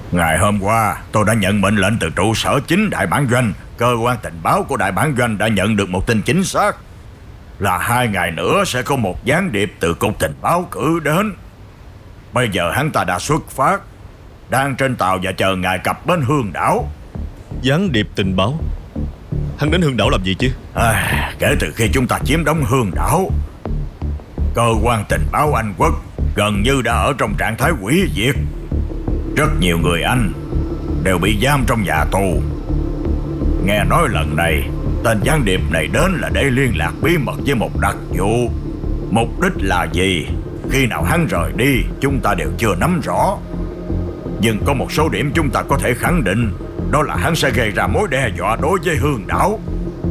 Ngày hôm qua tôi đã nhận mệnh lệnh từ trụ sở chính đại bản doanh. Cơ quan tình báo của đại bản doanh đã nhận được một tin chính xác là 2 ngày nữa sẽ có một gián điệp từ cục tình báo cử đến. Bây giờ hắn ta đã xuất phát, đang trên tàu và chờ ngài cập bến Hương Đảo. Gián điệp tình báo? Hắn đến Hương Đảo làm gì chứ? Kể từ khi chúng ta chiếm đóng Hương Đảo, cơ quan tình báo Anh Quốc gần như đã ở trong trạng thái hủy diệt. Rất nhiều người Anh đều bị giam trong nhà tù. Nghe nói lần này tên gián điệp này đến là để liên lạc bí mật với một đặc vụ. Mục đích là gì, khi nào hắn rời đi, chúng ta đều chưa nắm rõ. Nhưng có một số điểm chúng ta có thể khẳng định, đó là hắn sẽ gây ra mối đe dọa đối với Hương Đảo.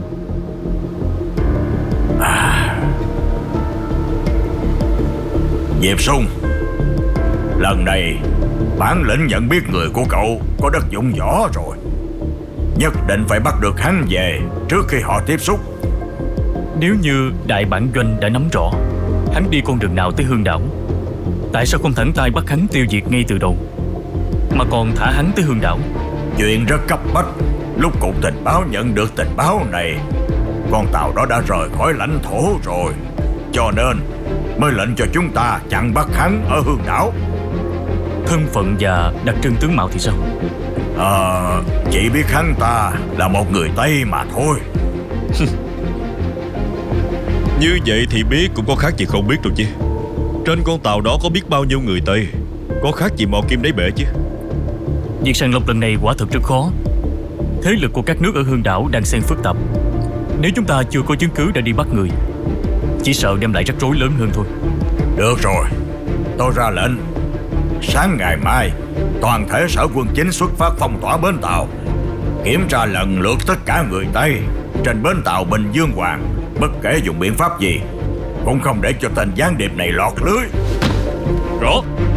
Diệp Sung, lần này bản lĩnh nhận biết người của cậu có đất dụng võ rồi. Nhất định phải bắt được hắn về trước khi họ tiếp xúc. Nếu như đại bản doanh đã nắm rõ hắn đi con đường nào tới Hương Đảo, tại sao không thẳng tay bắt hắn tiêu diệt ngay từ đầu, mà còn thả hắn tới Hương Đảo? Chuyện rất cấp bách. Lúc cục tình báo nhận được tình báo này, con tàu đó đã rời khỏi lãnh thổ rồi, cho nên mới lệnh cho chúng ta chặn bắt hắn ở Hương Đảo. Thân phận và đặc trưng tướng mạo thì sao? Chỉ biết hắn ta là một người Tây mà thôi. Như vậy thì biết cũng có khác gì không biết rồi chứ. Trên con tàu đó có biết bao nhiêu người Tây, có khác gì mò kim đáy bể chứ. Việc sàng lọc lần này quả thực rất khó. Thế lực của các nước ở Hương Đảo đang xen phức tạp. Nếu chúng ta chưa có chứng cứ để đi bắt người, chỉ sợ đem lại rắc rối lớn hơn thôi. Được rồi, tôi ra lệnh. Sáng ngày mai, toàn thể sở quân chính xuất phát phong tỏa bến tàu, kiểm tra lần lượt tất cả người Tây trên bến tàu Bình Dương Hoàng. Bất kể dùng biện pháp gì, cũng không để cho tên gián điệp này lọt lưới. Rõ.